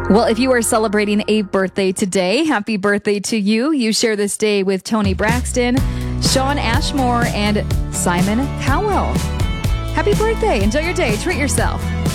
Well, if you are celebrating a birthday today, happy birthday to you. You share this day with Tony Braxton, Shawn Ashmore, and Simon Cowell. Happy birthday. Enjoy your day. Treat yourself.